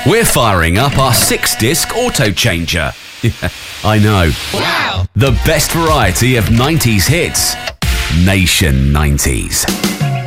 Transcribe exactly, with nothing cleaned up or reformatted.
We're firing up our six-disc auto changer. Yeah, I know. Wow! The best variety of nineties hits. Nation nineties.